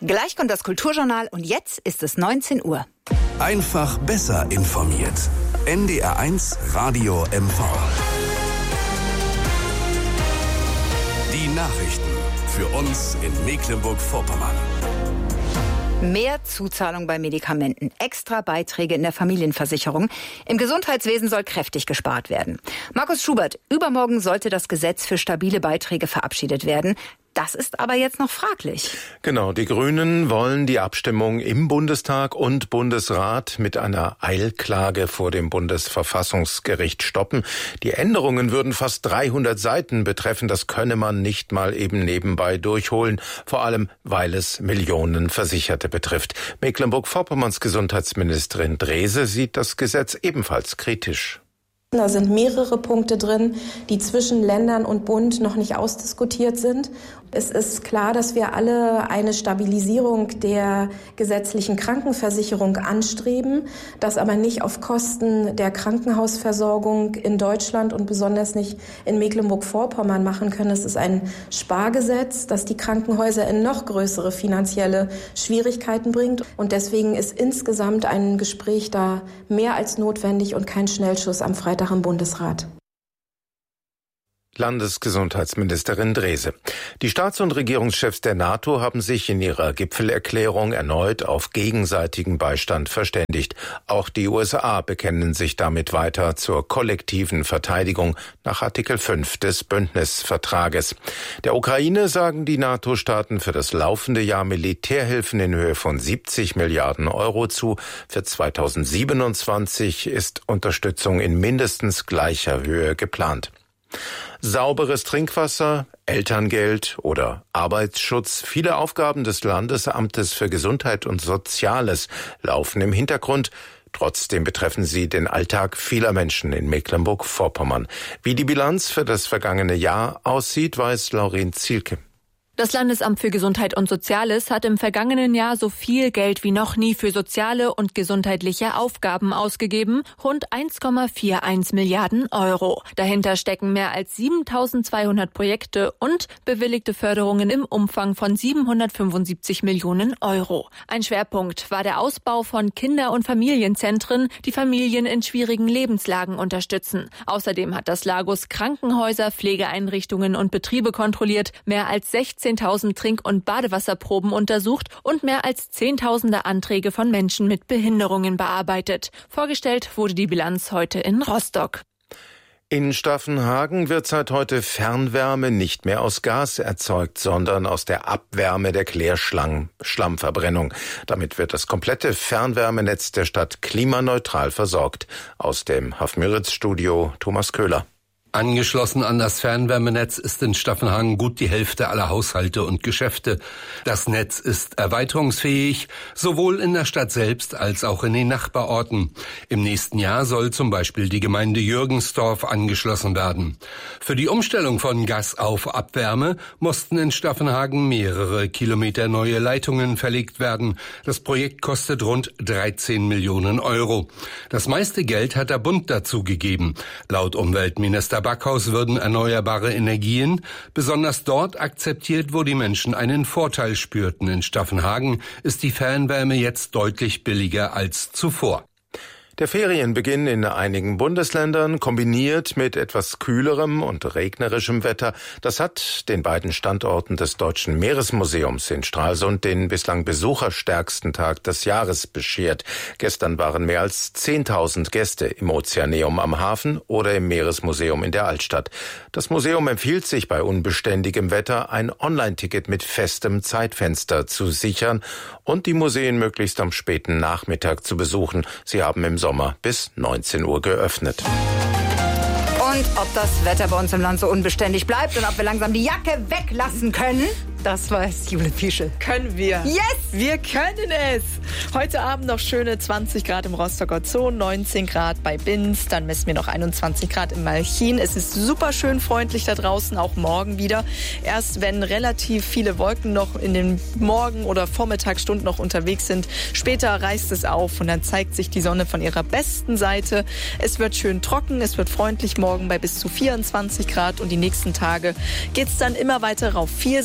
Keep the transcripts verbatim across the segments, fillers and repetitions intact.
Gleich kommt das Kulturjournal und jetzt ist es neunzehn Uhr. Einfach besser informiert. N D R eins Radio M V. Die Nachrichten für uns in Mecklenburg-Vorpommern. Mehr Zuzahlung bei Medikamenten, extra Beiträge in der Familienversicherung. Im Gesundheitswesen soll kräftig gespart werden. Markus Schubert, übermorgen sollte das Gesetz für stabile Beiträge verabschiedet werden. Das ist aber jetzt noch fraglich. Genau, die Grünen wollen die Abstimmung im Bundestag und Bundesrat mit einer Eilklage vor dem Bundesverfassungsgericht stoppen. Die Änderungen würden fast dreihundert Seiten betreffen. Das könne man nicht mal eben nebenbei durchholen, vor allem weil es Millionen Versicherte betrifft. Mecklenburg-Vorpommerns Gesundheitsministerin Drese sieht das Gesetz ebenfalls kritisch. Da sind mehrere Punkte drin, die zwischen Ländern und Bund noch nicht ausdiskutiert sind. Es ist klar, dass wir alle eine Stabilisierung der gesetzlichen Krankenversicherung anstreben, das aber nicht auf Kosten der Krankenhausversorgung in Deutschland und besonders nicht in Mecklenburg-Vorpommern machen können. Es ist ein Spargesetz, das die Krankenhäuser in noch größere finanzielle Schwierigkeiten bringt. Und deswegen ist insgesamt ein Gespräch da mehr als notwendig und kein Schnellschuss am Freitag im Bundesrat. Landesgesundheitsministerin Drese. Die Staats- und Regierungschefs der NATO haben sich in ihrer Gipfelerklärung erneut auf gegenseitigen Beistand verständigt. Auch die U S A bekennen sich damit weiter zur kollektiven Verteidigung nach Artikel fünf des Bündnisvertrages. Der Ukraine sagen die NATO-Staaten für das laufende Jahr Militärhilfen in Höhe von siebzig Milliarden Euro zu. Für zweitausendsiebenundzwanzig ist Unterstützung in mindestens gleicher Höhe geplant. Sauberes Trinkwasser, Elterngeld oder Arbeitsschutz. Viele Aufgaben des Landesamtes für Gesundheit und Soziales laufen im Hintergrund. Trotzdem betreffen sie den Alltag vieler Menschen in Mecklenburg-Vorpommern. Wie die Bilanz für das vergangene Jahr aussieht, weiß Lauren Zielke. Das Landesamt für Gesundheit und Soziales hat im vergangenen Jahr so viel Geld wie noch nie für soziale und gesundheitliche Aufgaben ausgegeben, rund eins Komma einundvierzig Milliarden Euro. Dahinter stecken mehr als siebentausendzweihundert Projekte und bewilligte Förderungen im Umfang von siebenhundertfünfundsiebzig Millionen Euro. Ein Schwerpunkt war der Ausbau von Kinder- und Familienzentren, die Familien in schwierigen Lebenslagen unterstützen. Außerdem hat das Lagos Krankenhäuser, Pflegeeinrichtungen und Betriebe kontrolliert, mehr als sechzehntausend Trink- und Badewasserproben untersucht und mehr als zehntausende Anträge von Menschen mit Behinderungen bearbeitet. Vorgestellt wurde die Bilanz heute in Rostock. In Staffenhagen wird seit heute Fernwärme nicht mehr aus Gas erzeugt, sondern aus der Abwärme der Klärschlammverbrennung. Damit wird das komplette Fernwärmenetz der Stadt klimaneutral versorgt. Aus dem Hafmüritz-Studio Thomas Köhler. Angeschlossen an das Fernwärmenetz ist in Staffenhagen gut die Hälfte aller Haushalte und Geschäfte. Das Netz ist erweiterungsfähig, sowohl in der Stadt selbst als auch in den Nachbarorten. Im nächsten Jahr soll zum Beispiel die Gemeinde Jürgensdorf angeschlossen werden. Für die Umstellung von Gas auf Abwärme mussten in Staffenhagen mehrere Kilometer neue Leitungen verlegt werden. Das Projekt kostet rund dreizehn Millionen Euro. Das meiste Geld hat der Bund dazu gegeben. Laut Umweltminister Backhaus würden erneuerbare Energien besonders dort akzeptiert, wo die Menschen einen Vorteil spürten. In Staffenhagen ist die Fernwärme jetzt deutlich billiger als zuvor. Der Ferienbeginn in einigen Bundesländern kombiniert mit etwas kühlerem und regnerischem Wetter, das hat den beiden Standorten des Deutschen Meeresmuseums in Stralsund den bislang besucherstärksten Tag des Jahres beschert. Gestern waren mehr als zehntausend Gäste im Ozeaneum am Hafen oder im Meeresmuseum in der Altstadt. Das Museum empfiehlt sich bei unbeständigem Wetter, ein Online-Ticket mit festem Zeitfenster zu sichern und die Museen möglichst am späten Nachmittag zu besuchen. Sie haben im Sommer bis neunzehn Uhr geöffnet. Und ob das Wetter bei uns im Land so unbeständig bleibt und ob wir langsam die Jacke weglassen können, das weiß Jule Pieschel. Können wir. Yes! Wir können es. Heute Abend noch schöne zwanzig Grad im Rostocker Zoo, neunzehn Grad bei Binz, dann messen wir noch einundzwanzig Grad im Malchin. Es ist super schön freundlich da draußen, auch morgen wieder. Erst wenn relativ viele Wolken noch in den Morgen- oder Vormittagsstunden noch unterwegs sind, später reißt es auf und dann zeigt sich die Sonne von ihrer besten Seite. Es wird schön trocken, es wird freundlich morgen bei bis zu vierundzwanzig Grad und die nächsten Tage geht es dann immer weiter rauf. Viel Sonne,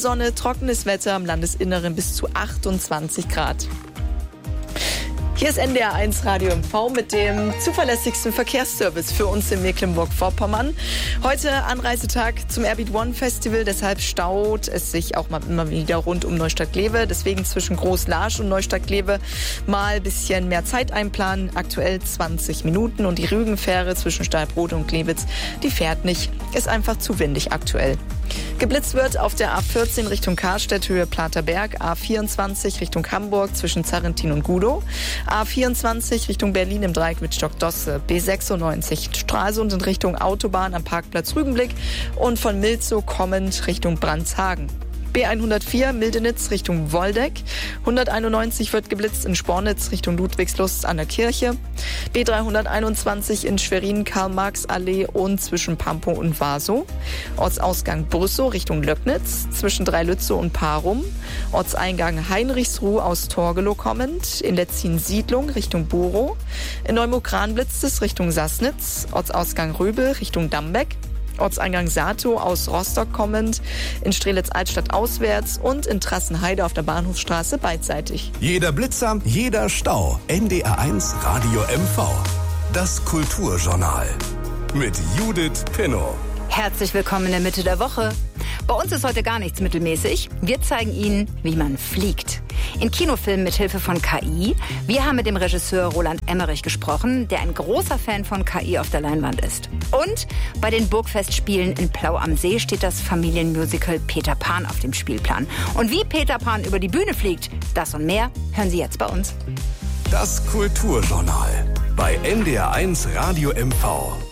trockenes Wetter, im Landesinneren bis zu achtundzwanzig Grad. Hier ist N D R eins Radio M V mit dem zuverlässigsten Verkehrsservice für uns in Mecklenburg-Vorpommern. Heute Anreisetag zum Airbeat One Festival, deshalb staut es sich auch mal immer wieder rund um Neustadt-Glewe. Deswegen zwischen Groß-Laasch und Neustadt-Glewe mal ein bisschen mehr Zeit einplanen. Aktuell zwanzig Minuten und die Rügenfähre zwischen Steilbrode und Glewitz, die fährt nicht. Ist einfach zu windig aktuell. Geblitzt wird auf der A vierzehn Richtung Karstedt, Höhe Platerberg, A vierundzwanzig Richtung Hamburg zwischen Zarrentin und Gudow, A vierundzwanzig Richtung Berlin im Dreieck mit Stockdosse, B sechsundneunzig Stralsund in Richtung Autobahn am Parkplatz Rügenblick und von Milzow kommend Richtung Brandshagen. B hundertvier Mildenitz Richtung Woldeck, hunderteinundneunzig wird geblitzt in Spornitz Richtung Ludwigslust an der Kirche, B dreihunderteinundzwanzig in Schwerin Karl-Marx-Allee und zwischen Pampow und Wasow, Ortsausgang Brüssow Richtung Löcknitz, zwischen Dreilützow und Parum, Ortseingang Heinrichsruh aus Torgelow kommend, in Letzin-Siedlung Richtung Borow, in Neumukran blitzt es Richtung Sassnitz, Ortsausgang Röbel Richtung Dambeck, Ortseingang Satow aus Rostock kommend, in Strelitz-Altstadt auswärts und in Trassenheide auf der Bahnhofstraße beidseitig. Jeder Blitzer, jeder Stau. N D R eins Radio M V. Das Kulturjournal. Mit Judith Pinnow. Herzlich willkommen in der Mitte der Woche. Bei uns ist heute gar nichts mittelmäßig. Wir zeigen Ihnen, wie man fliegt. In Kinofilmen mit Hilfe von K I. Wir haben mit dem Regisseur Roland Emmerich gesprochen, der ein großer Fan von K I auf der Leinwand ist. Und bei den Burgfestspielen in Plau am See steht das Familienmusical Peter Pan auf dem Spielplan. Und wie Peter Pan über die Bühne fliegt, das und mehr hören Sie jetzt bei uns. Das Kulturjournal bei N D R eins Radio M V.